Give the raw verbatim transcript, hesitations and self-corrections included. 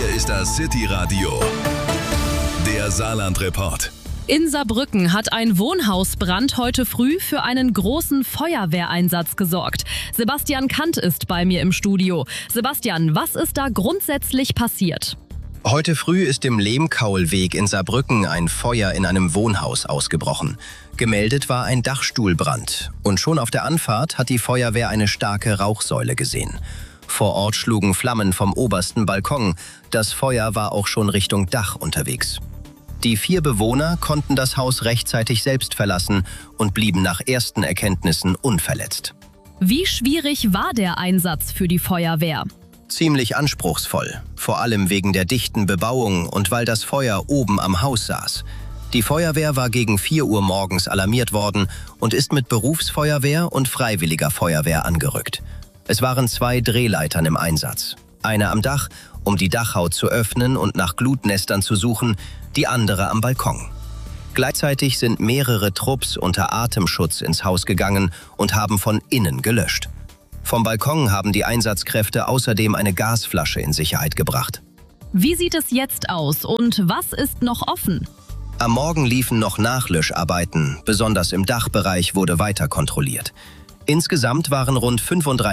Hier ist das City Radio, der Saarland-Report. In Saarbrücken hat ein Wohnhausbrand heute früh für einen großen Feuerwehreinsatz gesorgt. Sebastian Kant ist bei mir im Studio. Sebastian, was ist da grundsätzlich passiert? Heute früh ist im Lehmkaulweg in Saarbrücken ein Feuer in einem Wohnhaus ausgebrochen. Gemeldet war ein Dachstuhlbrand. Und schon auf der Anfahrt hat die Feuerwehr eine starke Rauchsäule gesehen. Vor Ort schlugen Flammen vom obersten Balkon. Das Feuer war auch schon Richtung Dach unterwegs. Die vier Bewohner konnten das Haus rechtzeitig selbst verlassen und blieben nach ersten Erkenntnissen unverletzt. Wie schwierig war der Einsatz für die Feuerwehr? Ziemlich anspruchsvoll, vor allem wegen der dichten Bebauung und weil das Feuer oben am Haus saß. Die Feuerwehr war gegen vier Uhr morgens alarmiert worden und ist mit Berufsfeuerwehr und freiwilliger Feuerwehr angerückt. Es waren zwei Drehleitern im Einsatz. Eine am Dach, um die Dachhaut zu öffnen und nach Glutnestern zu suchen, die andere am Balkon. Gleichzeitig sind mehrere Trupps unter Atemschutz ins Haus gegangen und haben von innen gelöscht. Vom Balkon haben die Einsatzkräfte außerdem eine Gasflasche in Sicherheit gebracht. Wie sieht es jetzt aus und was ist noch offen? Am Morgen liefen noch Nachlöscharbeiten, besonders im Dachbereich wurde weiter kontrolliert. Insgesamt waren rund fünfunddreißig